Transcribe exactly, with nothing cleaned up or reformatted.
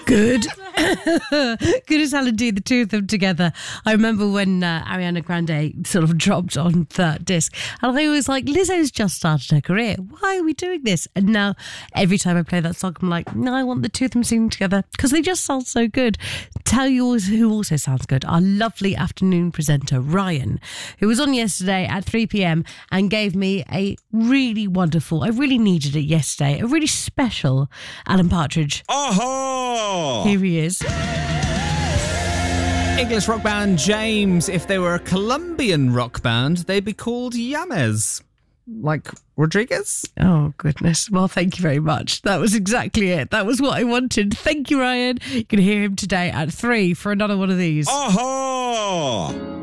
Good. Good as hell indeed, the two of them together. I remember when uh, Ariana Grande sort of dropped on that disc, and I was like, Lizzo's just started her career. Why are we doing this? And now every time I play that song, I'm like, no, I want the two of them singing together because they just sound so good. Tell you who also sounds good, our lovely afternoon presenter, Ryan, who was on yesterday at three p.m. and gave me a really wonderful, I really needed it yesterday, a really special Alan Partridge. Oh! Here he is. English rock band James. If they were a Colombian rock band, they'd be called Yames. Like Rodriguez? Oh, goodness. Well, thank you very much. That was exactly it. That was what I wanted. Thank you, Ryan. You can hear him today at three for another one of these. Oh!